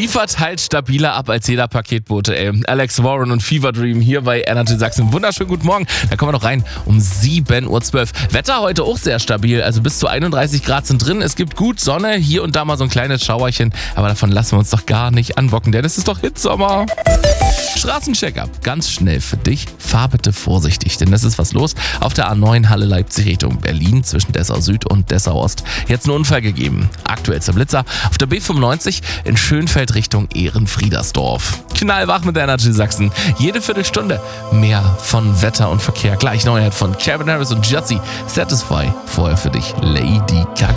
liefert halt stabiler ab als jeder Paketbote, ey. Alex Warren und Fever Dream hier bei Energy Sachsen. Wunderschönen guten Morgen. Da kommen wir noch rein um 7:12 Uhr. Wetter heute auch sehr stabil, also bis zu 31 Grad sind drin. Es gibt gut Sonne, hier und da mal so ein kleines Schauerchen, aber davon lassen wir uns doch gar nicht anbocken, denn es ist doch Hitsommer. Straßencheck-up, ganz schnell für dich. Fahr bitte vorsichtig, denn es ist was los auf der A9 Halle Leipzig Richtung Berlin zwischen Dessau Süd und Dessau Ost. Jetzt ein Unfall gegeben. Aktuellster Blitzer auf der B95 in Schönfeld Richtung Ehrenfriedersdorf. Knallwach mit der Energy Sachsen. Jede Viertelstunde mehr von Wetter und Verkehr. Gleich Neuheit von Calvin Harris und Jussie. Satisfy. Vorher für dich Lady Gaga.